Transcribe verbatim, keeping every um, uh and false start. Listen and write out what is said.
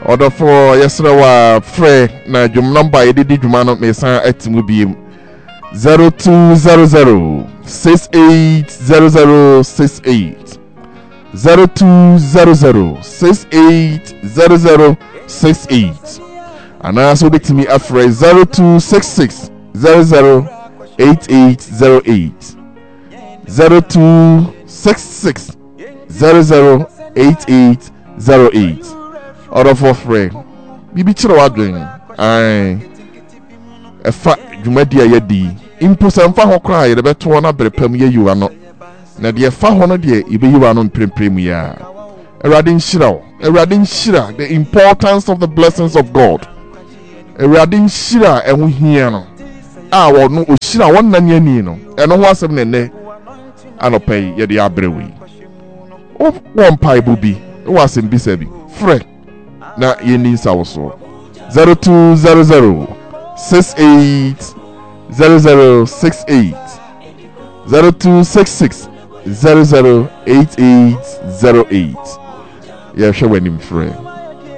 Order for yesterday, Frey, na jum number, I did Jumano Mesa at Mubium zero two zero zero six eight zero zero six eight zero two zero zero six eight zero zero six eight. And also be to me after zero two six six zero zero eight eight zero eight zero two six six zero zero eight eight zero eight. Order for free. Bibi chiro wadwen. Ai. Efa dwumadi ayedi. Impo semfa ho kra ye be to na berepam ye yiwa no. Na de efa ho no de ibe yiwa no mpremprem ya. Erade nshira o. Erade nshira the importance of the blessings of God. Erade nshira ehu hia no. A wo no oshira won na ani no. Eno ho asem ne ne anopai ye de abrewi. O won pai bubi. O asem bi sabi. Free. Na yeni sawoso zero two zero zero six eight zero zero six eight zero two six six zero zero eight eight zero eight. Yeah, sure when him free.